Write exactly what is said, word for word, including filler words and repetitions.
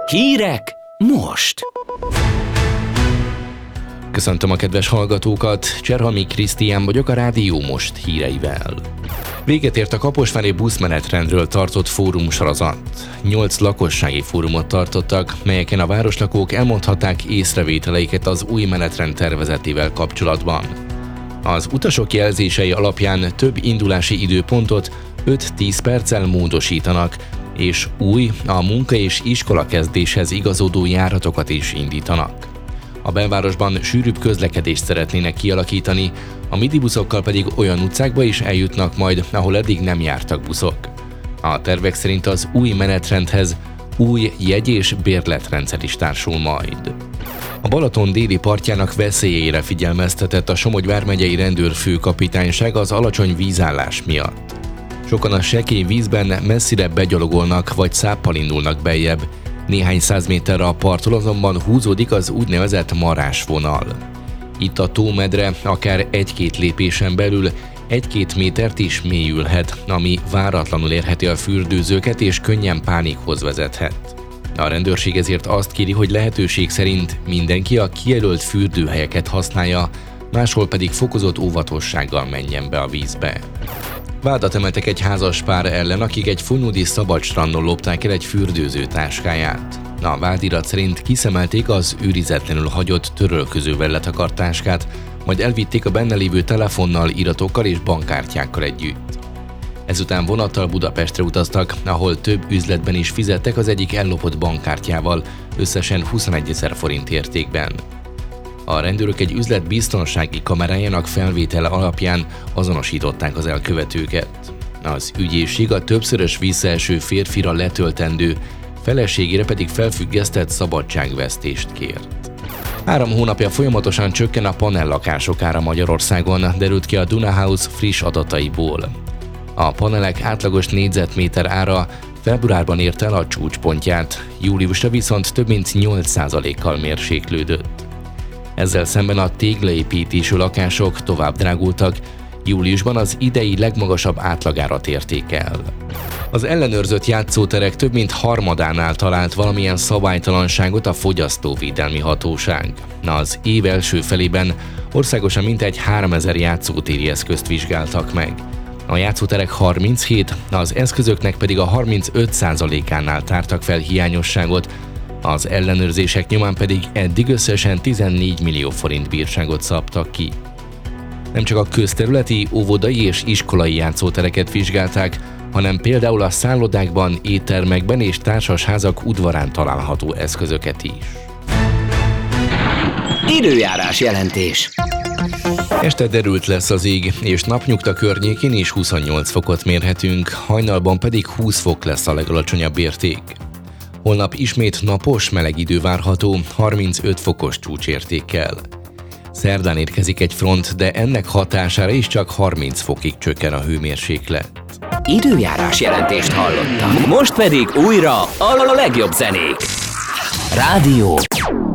Hírek most! Köszöntöm a kedves hallgatókat, Cserhalmi Krisztián vagyok a Rádió Most híreivel. Véget ért a kaposvári buszmenetrendről tartott fórumsorozat. Nyolc lakossági fórumot tartottak, melyeken a városlakók elmondhatták észrevételeiket az új menetrend tervezetével kapcsolatban. Az utasok jelzései alapján több indulási időpontot öt-tíz perccel módosítanak, és új, a munka és iskola kezdéshez igazodó járatokat is indítanak. A belvárosban sűrűbb közlekedést szeretnének kialakítani, a midibuszokkal pedig olyan utcákba is eljutnak majd, ahol eddig nem jártak buszok. A tervek szerint az új menetrendhez új jegy- és bérletrendszer is társul majd. A Balaton déli partjának veszélyeire figyelmeztetett a Somogy vármegyei rendőrfőkapitányság az alacsony vízállás miatt. Sokan a sekély vízben messzire begyalogolnak vagy száppal indulnak beljebb, néhány száz méterre a parttól azonban húzódik az úgynevezett marásvonal. Itt a tómedre akár egy-két lépésen belül egy-két métert is mélyülhet, ami váratlanul érheti a fürdőzőket és könnyen pánikhoz vezethet. A rendőrség ezért azt kéri, hogy lehetőség szerint mindenki a kijelölt fürdőhelyeket használja, máshol pedig fokozott óvatossággal menjen be a vízbe. Vádat emeltek egy házas pár ellen, akik egy Funyódi szabadstrandon lopták el egy fürdőző táskáját. A vádirat szerint kiszemelték az őrizetlenül hagyott törölközővel letakart táskát, majd elvitték a benne lévő telefonnal, iratokkal és bankkártyákkal együtt. Ezután vonattal Budapestre utaztak, ahol több üzletben is fizettek az egyik ellopott bankkártyával, összesen huszonegyezer forint értékben. A rendőrök egy üzlet biztonsági kamerájának felvétele alapján azonosították az elkövetőket. Az ügyészség a többszörös visszaeső férfira letöltendő, feleségére pedig felfüggesztett szabadságvesztést kért. Három hónapja folyamatosan csökken a panellakások ára Magyarországon, derült ki a Dunahouse friss adataiból. A panelek átlagos négyzetméter ára februárban ért el a csúcspontját, júliusra viszont több mint nyolc százalékkal mérséklődött. Ezzel szemben a téglaépítésű lakások tovább drágultak, júliusban az idei legmagasabb átlagárat érték el. Az ellenőrzött játszóterek több mint harmadánál talált valamilyen szabálytalanságot a Fogyasztóvédelmi Hatóság. Az év első felében országosan mintegy háromezer játszótéri eszközt vizsgáltak meg. A játszóterek harminchét, az eszközöknek pedig a harmincöt százalékánál tártak fel hiányosságot, az ellenőrzések nyomán pedig eddig összesen tizennégy millió forint bírságot szabtak ki. Nem csak a közterületi, óvodai és iskolai játszótereket vizsgálták, hanem például a szállodákban, éttermekben és társasházak udvarán található eszközöket is. Időjárás jelentés. Este derült lesz az ég, és napnyugta környékén is huszonnyolc fokot mérhetünk, hajnalban pedig húsz fok lesz a legalacsonyabb érték. Holnap ismét napos, meleg idő várható, harmincöt fokos csúcsértékkel. Szerdán érkezik egy front, de ennek hatására is csak harminc fokig csökken a hőmérséklet. Időjárás jelentést hallottak. Most pedig újra a legjobb zenék. Rádió